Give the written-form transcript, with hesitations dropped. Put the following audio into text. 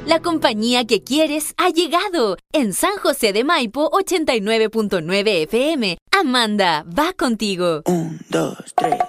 La compañía que quieres ha llegado. En San José de Maipo, 89.9 FM. Amanda, va contigo. 1, 2, 3.